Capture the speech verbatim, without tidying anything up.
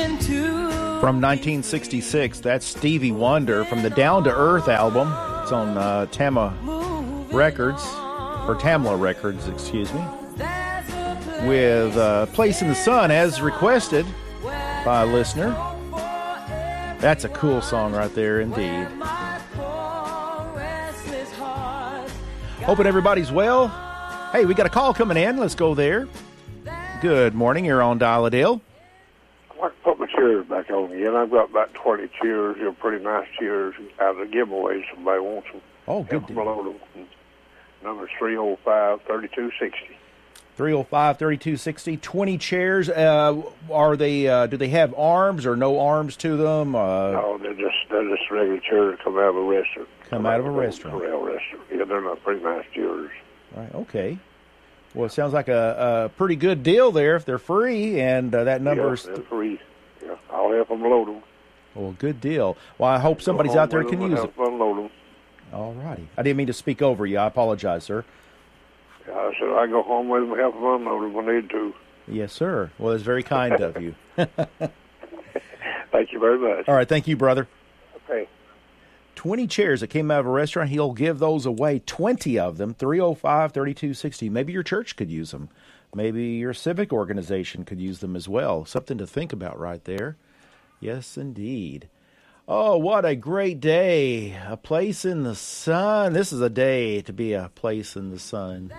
From nineteen sixty-six, that's Stevie Wonder from the Down to Earth album. It's on uh, Tama Records, or Tamla Records, excuse me, with uh, Place in the Sun, as requested by a listener. That's a cool song right there, indeed. Hoping everybody's well. Hey, we got a call coming in. Let's go there. Good morning. You're on Dial-A-Dale. I'd like to put my chairs back on again. I've got about twenty chairs, you know, pretty nice chairs out of the giveaway. Somebody wants them. Oh, good. Help them load them. Number's three oh five, thirty-two sixty. three oh five, thirty-two sixty. twenty chairs. Uh, are they? Uh, do they have arms or no arms to them? Uh, no, they're just they're just regular chairs that come out of a restaurant. Come, come out of a restaurant. Corral restaurant. Yeah, they're not pretty nice chairs. Right. Okay. Well, it sounds like a, a pretty good deal there if they're free, and uh, that number's... Yeah, they're free. Yeah, I'll help them load them. Well, good deal. Well, I hope somebody's out there can use it. Unload them. All righty. I didn't mean to speak over you. I apologize, sir. Yeah, I said I go home with them and help them unload them when I need to. Yes, sir. Well, that's very kind of you. Thank you very much. All right. Thank you, brother. Okay. twenty chairs that came out of a restaurant. He'll give those away, twenty of them, three oh five, thirty-two sixty. Maybe your church could use them. Maybe your civic organization could use them as well. Something to think about right there. Yes, indeed. Oh, what a great day. A place in the sun. This is a day to be a place in the sun.